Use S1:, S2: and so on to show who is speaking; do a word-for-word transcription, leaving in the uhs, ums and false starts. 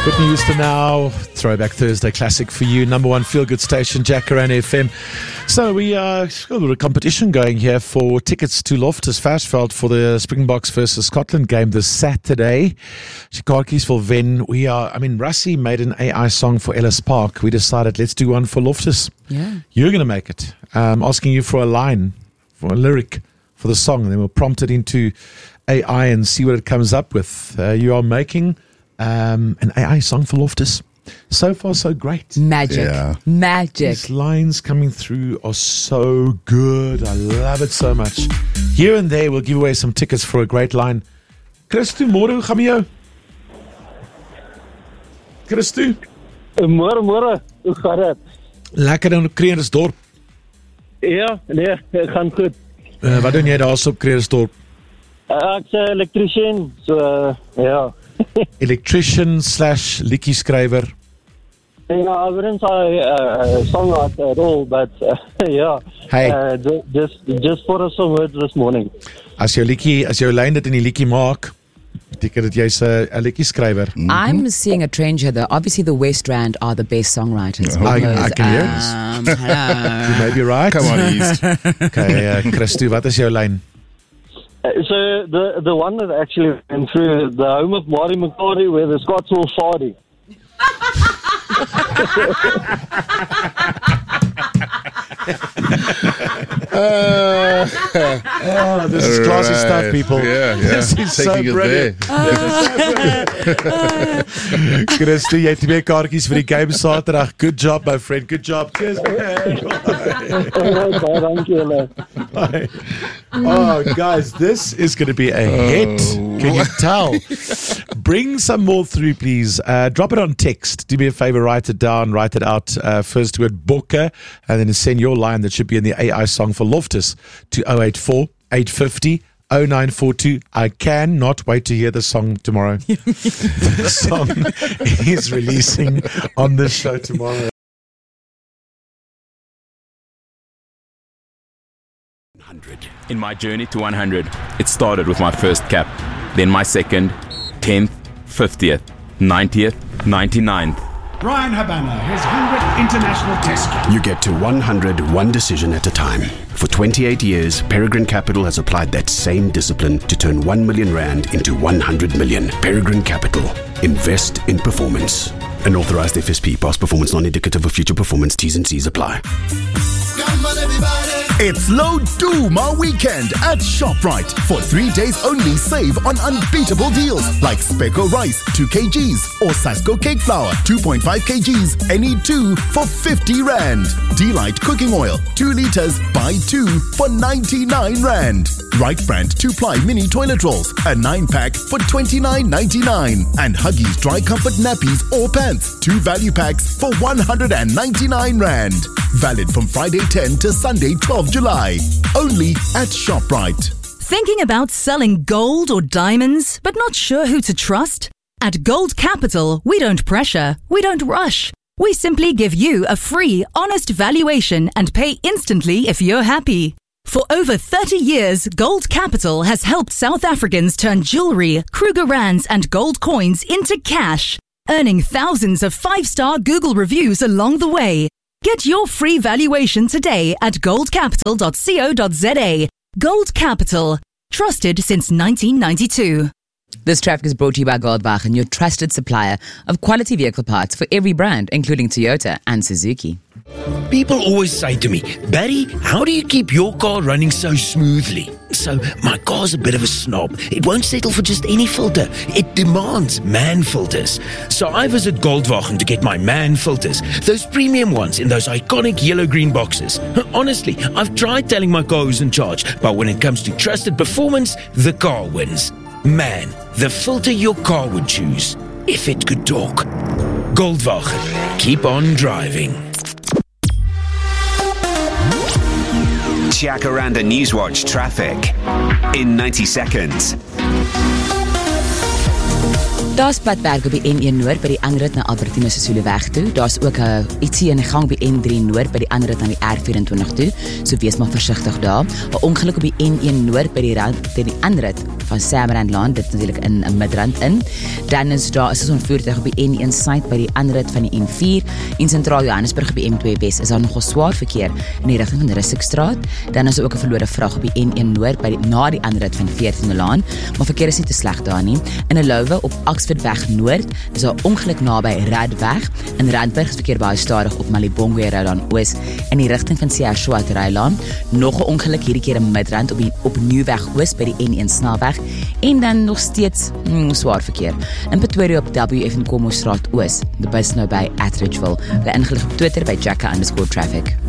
S1: Whitney Houston now, Throwback Thursday classic for you, number one feel-good station, Jacaranda F M. So we uh, got a little competition going here for tickets to Loftus Versfeld for the Springboks versus Scotland game this Saturday. Kaartjies will wen. We are, I mean, Rassie made an A I song for Ellis Park. We decided let's do one for Loftus.
S2: Yeah.
S1: You're going to make it. I'm asking you for a line, for a lyric for the song, and then we'll prompt it into A I and see what it comes up with. Uh, you are making um, an A I song for Loftus. So far, so great.
S2: Magic.
S3: Yeah.
S2: Magic.
S1: These lines coming through are so good. I love it so much. Here and there, we'll give away some tickets for a great line. Christo, môre, hoe gaan met jou? Christo?
S4: Môre, môre. Hoe gaan dit?
S1: Lekker in Kreersdorp.
S4: Ja, nee, het gaan goed.
S1: Uh, wat doen jy daar so op Kreersdorp?
S4: Uh, Ek's 'n elektriesien, so uh, ja.
S1: Electrician slash liedjie skrywer.
S4: Yeah, I wouldn't say uh, a songwriter at all, but uh, yeah.
S1: Hey.
S4: Uh, ju- just just for some words this morning.
S1: As jou liedjie, as jou lyn dit in die liedjie maak, beteken dit jy's 'n 'n liedjie skrywer.
S2: I'm seeing a trend here though. Obviously the West Rand are the best songwriters.
S1: I-
S2: because,
S1: I can hear this.
S2: um, hello.
S1: You may be right.
S3: Come on, East.
S1: Okay, uh, Christo, wat is jou lyn?
S4: Uh, so the the one that actually went through the home of Marty McCarty, where the Scots all farty.
S3: Uh,
S1: Oh, this is classy
S3: right.
S1: stuff, people.
S3: Yeah, yeah.
S1: This is so
S3: Taking it
S1: brilliant. Christo, jy het twee kaartjies vir die game Saterdag. Good job, my friend. Good job. Cheers, man.
S4: Baie dankie julle.
S1: Bye. Oh, guys, this is going to be a hit. Can you tell? Bring some more through, please. Uh, drop it on text. Do me a favor, write it down, write it out. Uh, first word Bokke, and then send your line that should be in the A I song for Loftus to oh eight four, eight five oh, oh nine four two. I cannot wait to hear the song tomorrow. The song is releasing on this show tomorrow.
S5: In my journey to one hundred, it started with my first cap, then my second, tenth, fiftieth, ninetieth, ninety-ninth.
S6: Brian Habana, his one hundredth international test cap.
S7: You get to one hundred one decision at a time. For twenty-eight years, Peregrine Capital has applied that same discipline to turn one million rand into one hundred million. Peregrine Capital. Invest in performance. An authorized F S P. Past performance non-indicative of future performance. T's and C's apply.
S8: It's Low Duma weekend at ShopRite. For three days only, save on unbeatable deals like Specco rice, two kilograms, or Sasko cake flour, two point five kilograms, any two for fifty rand. Delight cooking oil, two liters, buy two for ninety-nine rand. Right brand two-ply mini toilet rolls, a nine-pack for twenty-nine ninety-nine. And Huggies dry comfort nappies or pants, two value packs for one hundred ninety-nine rand. Valid from Friday tenth to Sunday twelfth July. Only at ShopRite.
S9: Thinking about selling gold or diamonds, but not sure who to trust? At Gold Capital, we don't pressure, we don't rush. We simply give you a free, honest valuation and pay instantly if you're happy. For over thirty years, Gold Capital has helped South Africans turn jewelry, Kruger Rands and gold coins into cash, earning thousands of five-star Google reviews along the way. Get your free valuation today at gold capital dot co dot za. Gold Capital. Trusted since nineteen ninety-two.
S2: This traffic is brought to you by Goldwagen, your trusted supplier of quality vehicle parts for every brand, including Toyota and Suzuki.
S10: People always say to me, Barry, how do you keep your car running so smoothly? So, my car's a bit of a snob. It won't settle for just any filter. It demands MAN filters. So I visit Goldwagen to get my MAN filters, those premium ones in those iconic yellow-green boxes. Honestly, I've tried telling my car who's in charge, but when it comes to trusted performance, the car wins. MAN, the filter your car would choose, if it could talk. Goldwagen, keep on driving.
S11: Jacaranda Newswatch traffic in ninety seconds.
S2: Daar's platwerk op die N een Noord by die aanrit na Albertina Sisuluweg toe. Daar's ook uh, ietsie in die gang op die N drie Noord by die aanrit na die R vyf-en-twintig toe. So wees maar versigtig daar. 'n Ongeluk op die N een Noord by die rand by die aanrit van Samrandlaan, dit natuurlik in 'n Midrand in. Dan is daar is 'n voertuig op die N een Suid by die aanrit van die N vier. In sentraal Johannesburg op die M twee Wes is daar nogal swaar verkeer in die rigting van die Russikstraat. Dan is daar ook 'n verlore vrag op die N een Noord by die na die aanrit van die veertiende Laan, maar verkeer is nie te sleg daar nie. In 'n Louwe op Oxfordweg Noord is daar ongeluk naby Radweg. In Randburg is verkeer baie stadig op Malibongwe Road Oos in die rigting van Sierra Rylaan. Nog 'n ongeluk hierdie keer in Midrand op die op Nieuwweg Oos by die N een snelweg en dan nog steeds mm, swaar verkeer in Pretoria op W F en Kommerstraat Oos. Die bus nou by Atteridgeville. Hulle ingelig op Twitter by Jacka underscore traffic.